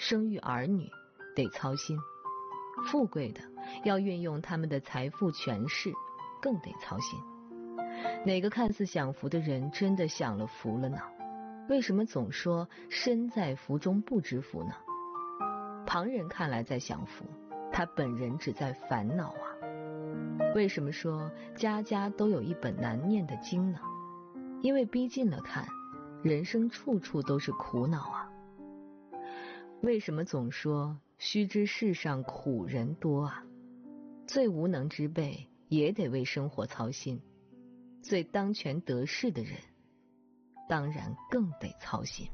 生育儿女得操心，富贵的要运用他们的财富权势，更得操心。哪个看似享福的人真的享了福了呢？为什么总说身在福中不知福呢？旁人看来在享福，他本人只在烦恼啊。为什么说家家都有一本难念的经呢？因为逼近了看，人生处处都是苦恼啊。为什么总说须知世上苦人多啊？最无能之辈也得为生活操心，最当权得势的人当然更得操心。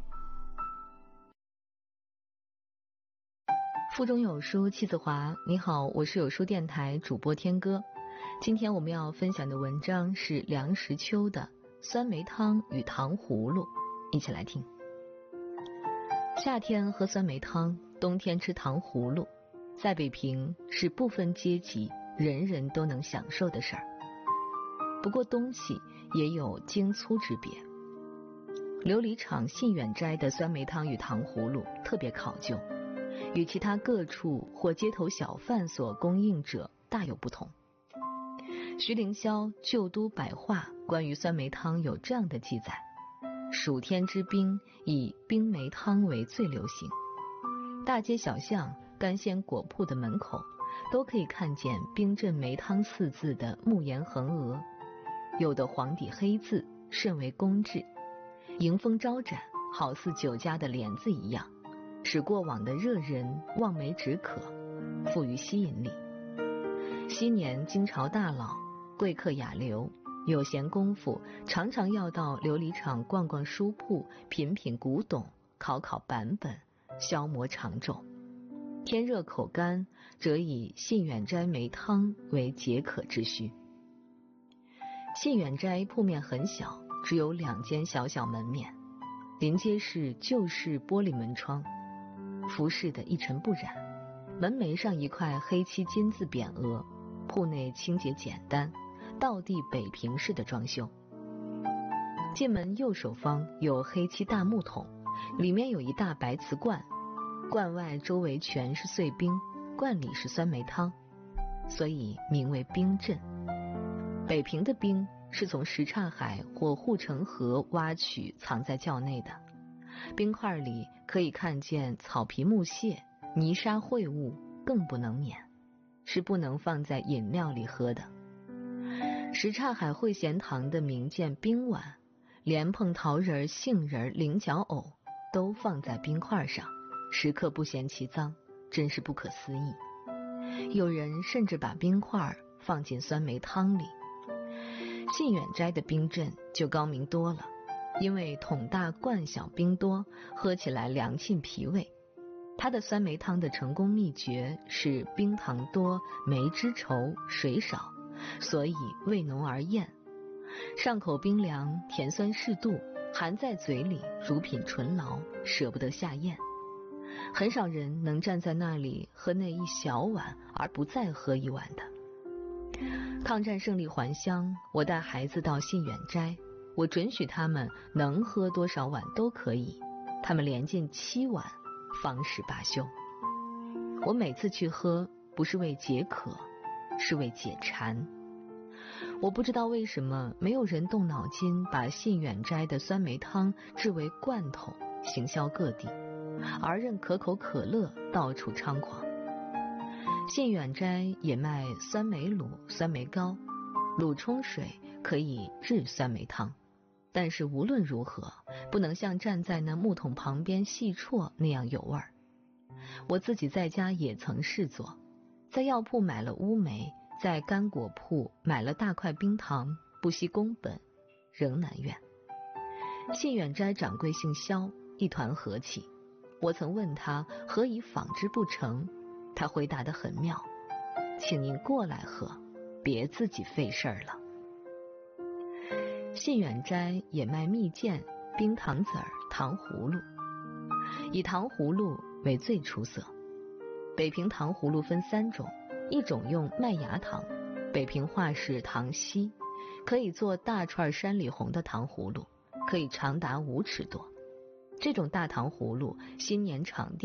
腹中有书气自华，你好，我是有书电台主播天歌。今天我们要分享的文章是梁实秋的酸梅汤与糖葫芦，一起来听。夏天喝酸梅汤，冬天吃糖葫芦，在北平是不分阶级人人都能享受的事儿。不过东西也有精粗之别，琉璃厂信远斋的酸梅汤与糖葫芦特别考究，与其他各处或街头小贩所供应者大有不同。徐凌霄《旧都百话》关于酸梅汤有这样的记载：暑天之冰，以冰梅汤为最流行。大街小巷、干鲜果铺的门口都可以看见冰镇梅汤四字的木檐横额，有的黄底黑字，甚为工致，迎风招展，好似酒家的帘子一样，使过往的热人望梅止渴，富于吸引力。昔年京朝大佬、贵客雅流有闲工夫，常常要到琉璃厂逛逛书铺，品品古董，考考版本，消磨长昼。天热口干，则以信远斋梅汤为解渴之需。信远斋铺面很小，只有2间小小门面，临街是旧式玻璃门窗，服饰的一尘不染，门楣上一块黑漆金字匾额，铺内清洁简单，道地北平式的装修。进门右手方有黑漆大木桶，里面有一大白瓷罐，罐外周围全是碎冰，罐里是酸梅汤，所以名为冰镇。北平的冰是从什刹海或护城河挖取藏在窖内的，冰块里可以看见草皮木屑、泥沙秽物，更不能免，是不能放在饮料里喝的。什刹海会贤堂的名鉴冰碗，莲蓬、桃仁、杏仁、菱角藕都放在冰块上，时刻不嫌其脏，真是不可思议。有人甚至把冰块放进酸梅汤里。信远斋的冰镇就高明多了，因为桶大罐小冰多，喝起来凉沁脾胃。它的酸梅汤的成功秘诀是冰糖多，梅汁稠，水少，所以味浓而艳，上口冰凉，甜酸适度，含在嘴里如品醇醪，舍不得下咽。很少人能站在那里喝那一小碗而不再喝一碗的。抗战胜利还乡，我带孩子到信远斋，我准许他们能喝多少碗都可以，他们连进7碗方始罢休。我每次去喝不是为解渴，是为解馋。我不知道为什么没有人动脑筋把信远斋的酸梅汤制为罐头行销各地，而任可口可乐到处猖狂。信远斋也卖酸梅卤、酸梅糕，卤冲水可以制酸梅汤，但是无论如何不能像站在那木桶旁边细啜那样有味儿。我自己在家也曾试做，在药铺买了乌梅，在干果铺买了大块冰糖，不惜工本，仍难怨。信远斋掌柜姓萧，一团和气。我曾问他何以仿之不成，他回答得很妙：请您过来喝，别自己费事儿了。信远斋也卖蜜饯、冰糖子儿、糖葫芦，以糖葫芦为最出色。北平糖葫芦分3种，一种用麦芽糖，北平话是糖稀，可以做大串山里红的糖葫芦，可以长达5尺多。这种大糖葫芦新年场店